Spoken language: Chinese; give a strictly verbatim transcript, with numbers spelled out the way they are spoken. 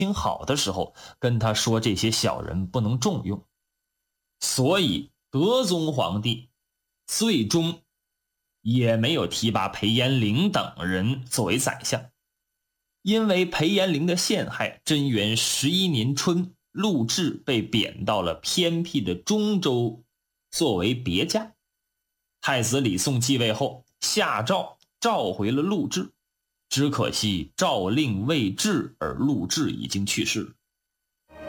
挺好的时候，跟他说这些小人不能重用。所以德宗皇帝最终也没有提拔裴延龄等人作为宰相。因为裴延龄的陷害，贞元十一年春，陆贽被贬到了偏僻的中州作为别驾。太子李诵继位后，下诏召回了陆贽，只可惜诏令未至，而陆贽已经去世了。